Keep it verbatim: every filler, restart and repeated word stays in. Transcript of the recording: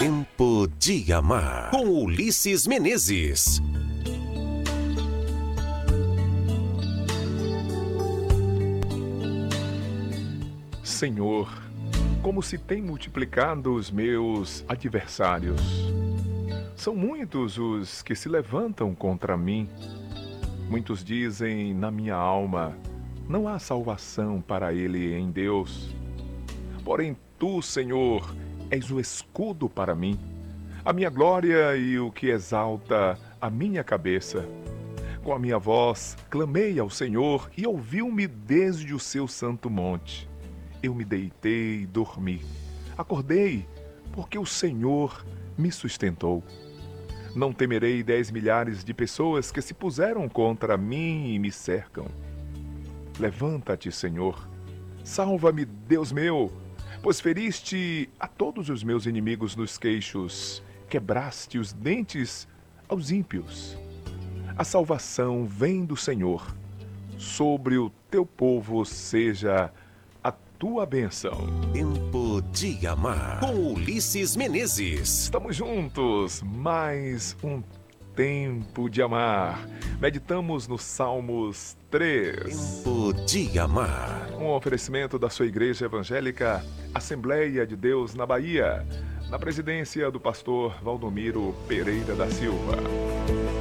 Tempo de Amar, com Ulisses Menezes. Senhor, como se tem multiplicado os meus adversários. São muitos os que se levantam contra mim. Muitos dizem na minha alma: não há salvação para ele em Deus. Porém, tu, Senhor, és o escudo para mim, a minha glória e o que exalta a minha cabeça. Com a minha voz, clamei ao Senhor e ouviu-me desde o seu santo monte. Eu me deitei e dormi. Acordei, porque o Senhor me sustentou. Não temerei dez milhares de pessoas que se puseram contra mim e me cercam. Levanta-te, Senhor. Salva-me, Deus meu, pois feriste a todos os meus inimigos nos queixos, quebraste os dentes aos ímpios. A salvação vem do Senhor. Sobre o teu povo seja a tua bênção. Tempo de Amar, com Ulisses Menezes. Estamos juntos, mais um Tempo de Amar. Meditamos no Salmos três. Tempo de Amar. Um oferecimento da sua Igreja Evangélica Assembleia de Deus na Bahia, na presidência do pastor Valdomiro Pereira da Silva.